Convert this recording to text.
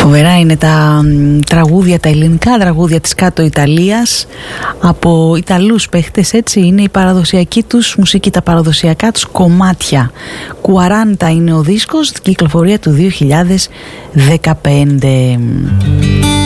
Φοβερά είναι τα τραγούδια, τα ελληνικά τραγούδια της Κάτω Ιταλίας από Ιταλούς παίχτες, έτσι είναι η παραδοσιακή τους μουσική, τα παραδοσιακά τους κομμάτια. 40 είναι ο δίσκος, κυκλοφορία του 2015.